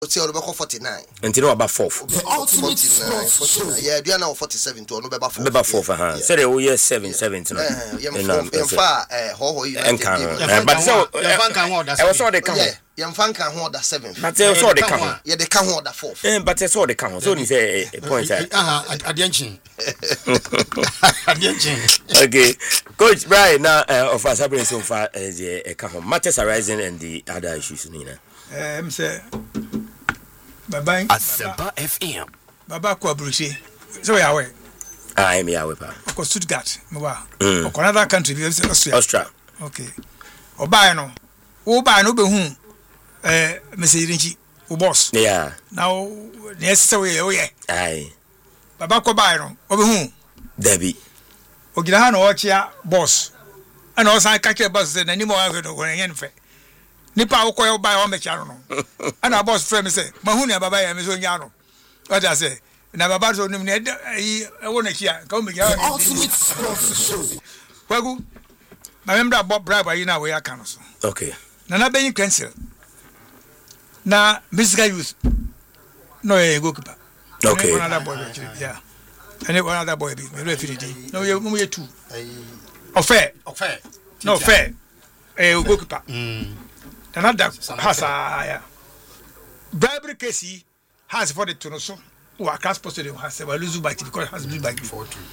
say on about 49. Until about 4th. The ultimate 49. Yeah, they are now 47 to about 4th. About 4th, so they will year 7 tonight. But so I was all the count. Yamfanka ho da 7. But they saw the count. Yeah, they can hold the 4th. But they saw the count. So you say a point. Adianchin. Okay, Coach Brian. Now, of us happening so far as a count matters arising and the other issues. Nina. Say, bye. Asempa FM. Baba Kwabrushi. So we are away. I am here with her. Of Stuttgart. Or another country. Austria. Okay. Obayano. Obayano be whom. Mr. Rinchi. Boss. Yeah. Now, necessary. Oh, yeah. Aye. Baba Kobayano. Over whom? Debbie. Ogilano Ochia. Boss. And also I catch a bus and any more going in fact. Nipa uko buy on mechano no. Ana boss friend me say, "Mahuni baba ya me so nyano." What I say? Na baba so nim na e wona kia, ka me ya. Ultimate sports show. Wagu. Na member Bob bribe ayi na we aka no so. Okay. Na ben cancel. Na physical youth. No e goalkeeper. Okay. One other boy yeah. And one other boy be me referee dey. No you two. Fair. No fair. Goalkeeper. Another has a bribery case has for the Tonoso who are class posted has a lose by because has been by before too.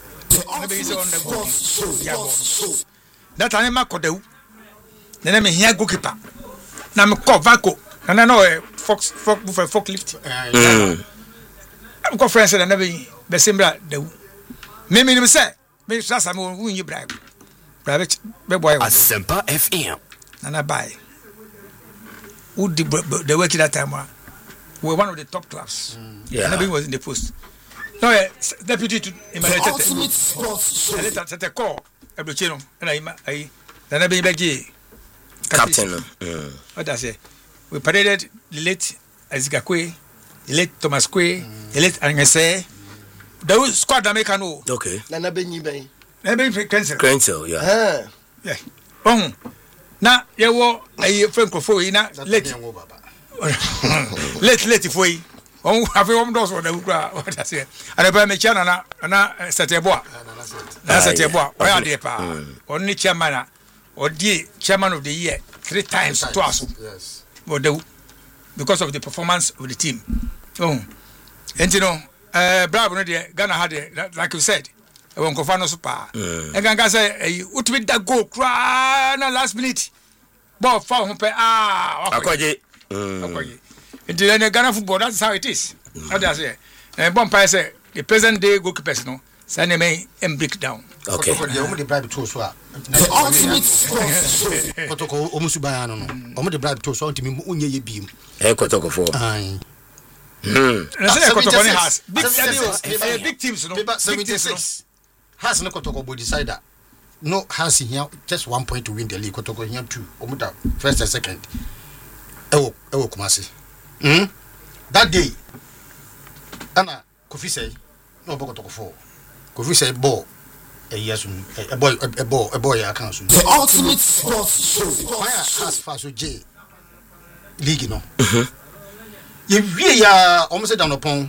That I am a codeu. Then I'm here goalkeeper. Now I'm called Vaco and I know a forklift. I'm called friends and I never the same brand. Maybe say, maybe that's a more win you bribe. Private boy. Asempa FM. And I buy. Who did the work at that time? We were one of the top clubs. Yeah. Nobody was in the post. No, deputy to ultimate sports show. I let a call. Abruchino, and I then I be begging. Captain. What I say? We paraded the late Azikakwe, the late Thomas Kwe, the late Angese. The squad Americano. Okay. Nana Benny Bay. Never Crensel, yeah. Yeah. Oh. Na yewo ayi francophone ina late for yi on have on those on the what I say and ba me chana na seteboa na seteboa o ya de pa on ni chairman or the chairman of the year 3 times twice yes because of the performance of the team and you know bravo no de Ghana had like you said won ko fa no so pa e ganga say ultimate that goal cry na last minute ball fall home Akoje. In the Ghana football, that's how it is. How does it? And Bompire say the present day goalkeepers no send them and break down. Okay. The ultimate sports show. Kotoko omusu baya no. Omo de bribe to so ntimi unye ye biem. Kotoko for. Ai. And say Kotoko ni has big teams no. 76. Has no Kotoko bo decider. No has here just 1 point to win the league. Kotoko here 2. Omuta first and second. Ewo Kumasi. That day, Anna Kofi say no Kotoko 4. Kofi say ball. A boy I can't. The ultimate sports show. Why has fast J league no. You ya almost down upon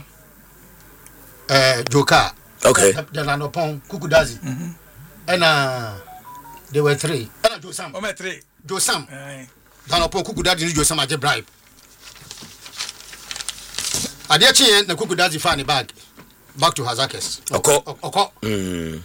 Joka. Okay. Down upon Kukudazi. And there were 3. And Josam. Oh, 3. Josam. Down upon Kukudazi Josam at bribe. I dare change the Kukudazi funny back to Hazakis. Okay.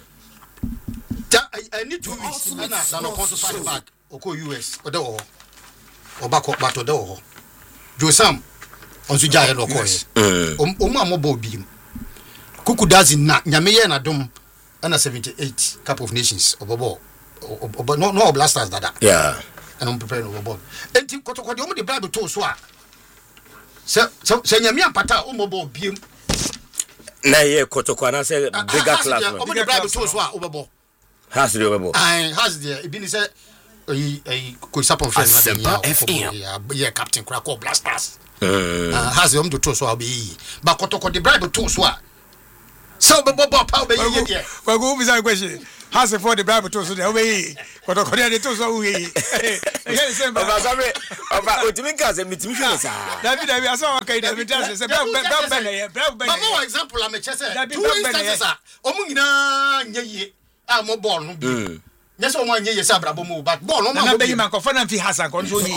I need 2 weeks. Down upon to fight back. Oko US or back up back to the Josam on Sujaya no course. Mobo beam. Kukudazi na Nyameye na dom under 78 Cup of Nations overball. No blasters that. Yeah. And I'm preparing overball. And Kotoko the only Bible to swa. So Nyamia Pata Umobo beam. Na ye Kotoko na say bigger class. Only Bible to swa overball. Has the overball. I has the been said a Kusapon FM. Yeah, Captain Krakow blasters. Has the to swa be. But Kotoko the Bible to swa. So Bobo power be here. Well, go beside question. has for the Bible to so the way kotokodi de to so we Oba sabe oba otimi ka se mitimi hwe sa David asa wa kai David say Mama example am chese 2 instances omu nyina nyeye a mo ball no bi Yes, I want you to but ball no man be man ko fa na fi Hassan ko so yi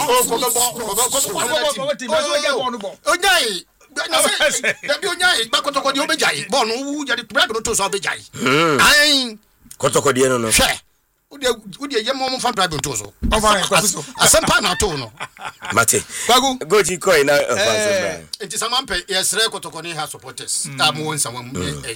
Onyai Dabi onyai ba kotokodi obejai ball no wu je the to so obejai ai kotokodi no hwe Udi ye mo fan drive to so asempa na to no mate Kwagu goji koi na fanse enti samampe yesre kotokoni ha supporters mo won samam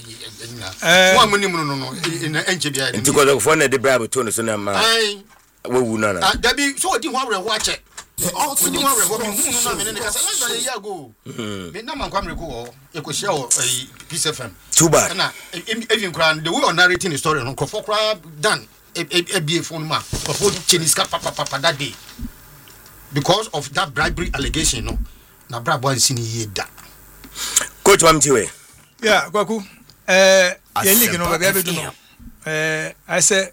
mo amunim no enche bia enti ko fo na de bribe to no so na ma wewu na na dabi so odi ho awre ho ache odi ho awre ho bi hu no na me ne kasa na ya go me na man kwamre ko ekohia o Peace FM too bad na even kran the way on narrating the story no kofo kra done a phone ma for Chinese papa that day because of that bribery allegation no na bra boy sini yeda coach wamtiwe yeah Kwaku ye league no ba be do no I say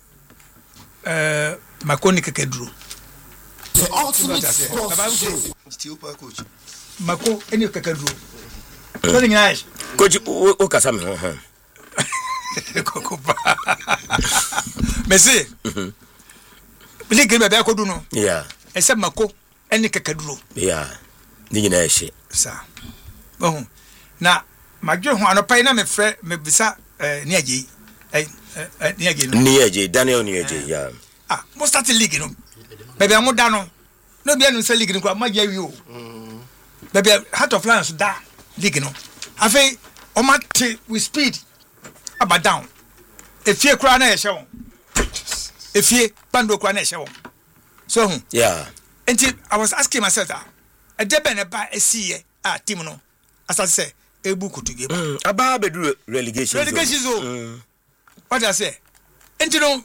Makoni kekedru the ultimate sports show still pa coach Mako eni kekedru so ni ngai coach o kasa me ho Kokoba Messi league be ko do no yeah ese Mako eni kekedru yeah ni nyina ehye sa na madwe ho anopai na me frɛ me bisa ni agi ni agi no ni agi Daniel ni agi yeah mo start league no bebe amoda no no bia no se league no kwa magya wi o bebe Heart of Lions da league no afei o mate with speed aba down efie kura na ehye won efie bando kura na ehye won so yeah until I was asking myself a debe ne ba esiye team no as I say ebu kutuge ba aba be do relegation so what I say until no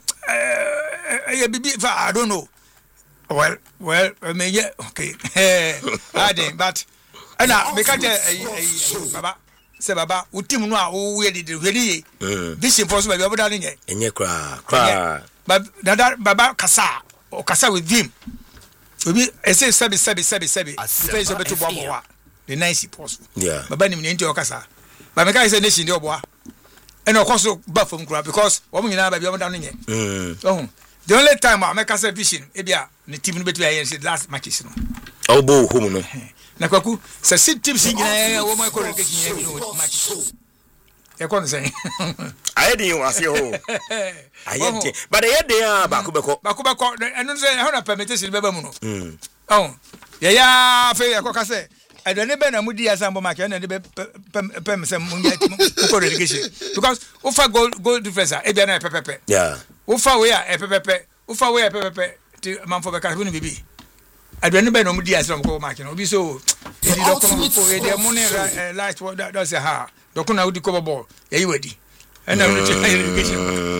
bibi I don't know well me yeah okay I didn't but ana me ka baba say baba u team no a we dey really vision for so baba oboda nye enye kra but dada baba kasa with him obi ese sabi say so beto bobo wa the nice possible yeah baba ni nti okasa ba me ka say nation dey oboa and of course ba from kra because wo nyina ba bi oboda no nye the only time I make a vision ebia ne team no beto ayen say last matches no obo home no na Kwaku se sit team singina wo mo ko relegation ye no match e kon say I didn't want to ho ayente but I dey ba ko beko eno say how na permutation be ba mu no ya fe ya ko ka say adwane be na mudi asambo market na de pem say mu ko relegation because ofa goal difference e bia na pepepe yeah ofa we a pepepe ti manfo be ka bi bibi adwane be na mudi asambo ko market obi so di document ko e de money light what that say ha document udi ko ball yayi wadi and relegation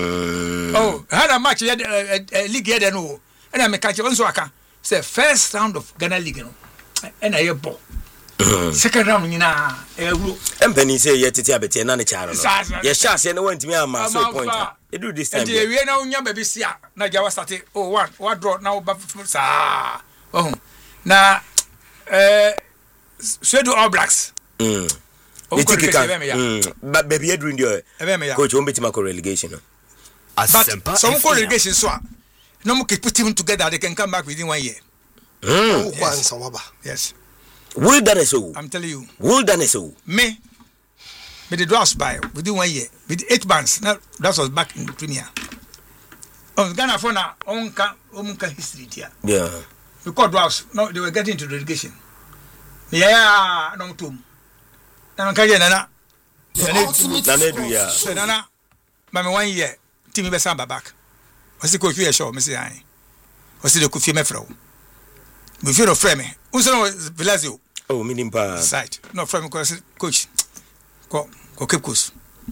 had a match league here no and I make catch on so aka say first round of Ghana league no and I ball second round nyina ewuro empany say yetiti abete na ne charo no ye sha say no wantimi ama so point e do this time e we na unya baby sia na jawa start 1 wa draw na ba sa na Swedo All Blacks but baby you doing your coach won't be to relegation no but some relegation so no mo keep team together they can come back within 1 year yes wilderness I'm telling you wilderness me the draws by within 1 year with 8 bands now that was back in the Premier Ghana for now onka history here yeah because draws no they were getting into the relegation yeah no tom na nka je nana do ya nana ba me 1 year team be samba back wasi ko fi e show me say ai wasi de ko fi me frɛ me fi no frɛ me unso no Velazio oh me nimpa side no frɛ me coach ko keep coach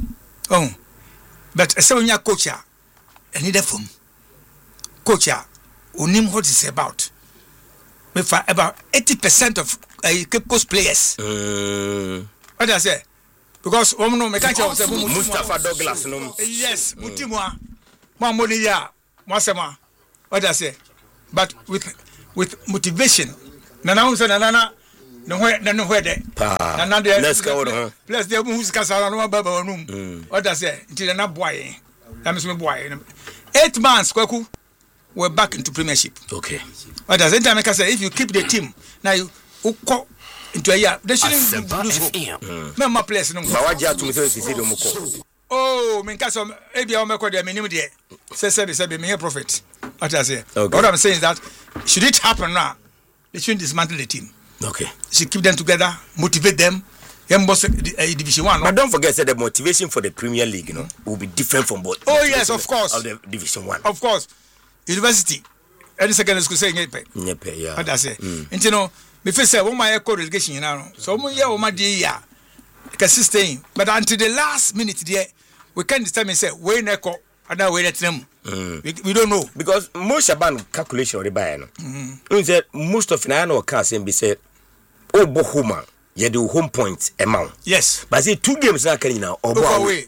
but I say when you coach a need a from coach a onim what is about me for about 80% of Cape Coast players what I say because woman no me can't say Mustafa Douglas no yes mutimwa More money, yeah. Mwasema. What I say? But with motivation. Nana unsa nana no where there. Nana there. Let's go. Plus there who's kasara no baba onum. What I say? Until na boy. That means me boy. 8 months Kwaku we're back into Premiership. Okay. What does time I say if you keep the team now you go into a year they shouldn't lose hope. Member players no. Bawaja to me say do moko. Oh, me kasa ebi o meko dey minim dey. Say me prophet. What I say? Okay. What I'm saying is that should it happen now, they shouldn't dismantle the team. Okay. Should keep them together, motivate them. Division 1. But don't forget that the motivation for the Premier League, will be different from both. Oh yes, of course. Of the Division 1. Of course. University. Any secondary school say nyepe. Nyepe, yeah. What I say? And you know, me first say, my relegation, you know. So we year my year can sustain. But until the last minute there, we can't determine say we neko and we let them. We don't know. Because most Shaban calculation or the buy no. Said most of Nano cars and be said, oh Bohuma. You do home point amount. Yes. But say 2 games now can now or away.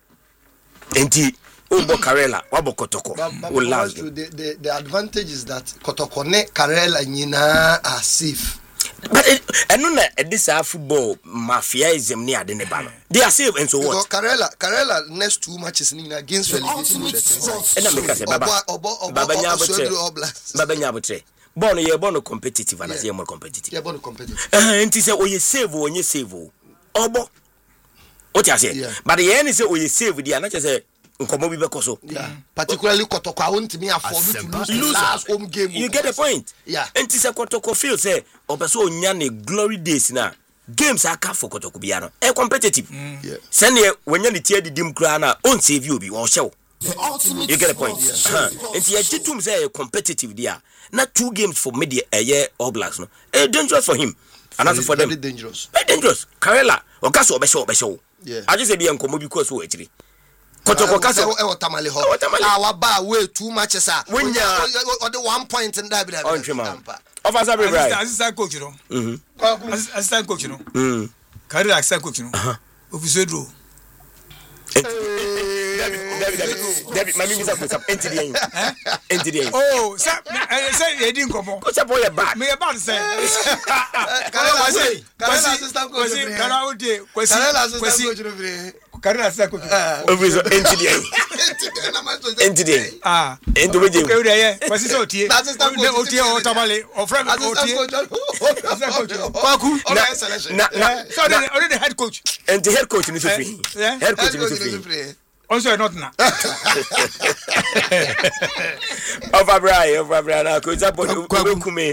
Enti Obo Karela, Obo Kotoko. The advantage is that Kotoko ne Karela nyina are safe. But I know that this football mafiaism near the Nebano. They are safe and so what? Karela next 2 matches against relegation. And I make us Baba Nyabotre. Bono ye bono competitive and say more competitive. Yeah, bono competitive. And he say oh you save oh you save oh. Obo. What you say? But the end say oh you save the not just say nkomo bi bekoso. Yeah. Particularly Kotoko I want me afford to lose last home game. You get the point? Yeah. And he say Kotoko feel say obeso onya ne glory days na. Games are car for Kotoko biano. E competitive. Yeah. Send ye when you tie the dim kra na on save you be or show. You get the point? And he had say competitive there. Not 2 games for media a year All Blacks no. Dangerous for him. And also for them. Very dangerous. Very dangerous. Karela or Kaso Besho. Yeah. I just say be uncommon because we actually. Kotoko Kaso Tamale ho. Our bar way 2 matches are. When you or the 1 point in that. Of us every right. Assistant coach you know. Assistant coach you know. Karela assistant coach you know. Officer David, my name is up into the oh, sir, I said you didn't come on. What's up, boy? Bad. Me about to say. Also not now. Over Brian, I could up on Kume.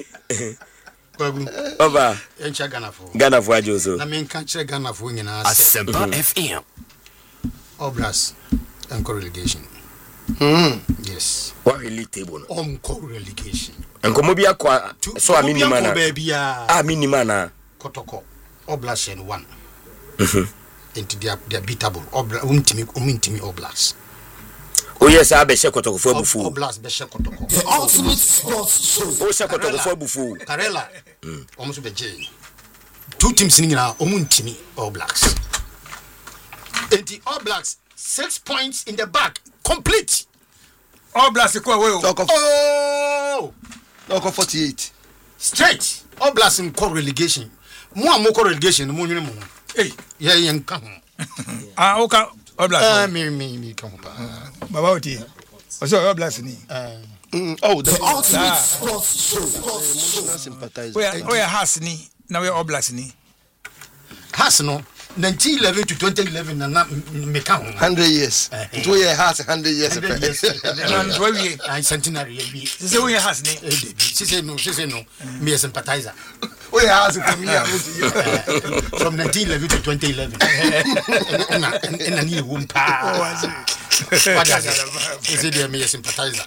Over Ghana for Joso. I mean, can't check Ghana for winning Asempa FM. Oblas and relegation. Yes. What elite table? Relegation. And Komobia so a minimana. Baby, minimana. Kotoko. Oblas and 1. Into their beatable Umintimi Oblas. Oh yes, I be Shekotoko for Bufu. Oblas be Shekotoko. The ultimate sports show. Oh Shekotoko for Bufu. Karela. Almost be J. 2 teams singing now Umintimi Oblas. And the Oblas 6 points in the back. Complete. Oblas oh. Knock 48. Straight. Oblas in core relegation. More relegation. Hey, yeah, come. Okay, Oblas. Me, come. Baba Oti. Also, Oblas ni. Oh, the ultimate sports show. Sympathize. Where has ni? Now we Oblas ni. Has no. 1911 to 2011 na me count 100 years. 2 years has 100 years. And where we centenary. Say we has ni. She say no. Me a sympathizer. We has from here from 1911 to 2011. And I need one pa. What does it? Is it me a sympathizer?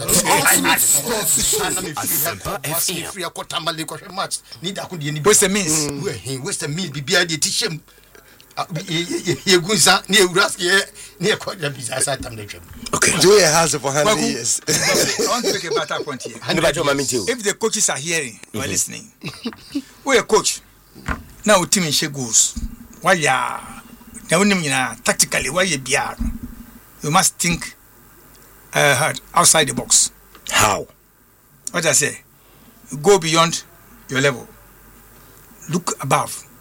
What's the means? What's the means? Be the teacher. You go near Raski near Quadra Bizarre. Okay, do a house for 100 years. I want to make a better point here. If the coaches are hearing or listening, we're a coach. Now, team in Shegos. Why ya? Now, tactically, why you be? You must think outside the box. How? What I say, go beyond your level. Look above.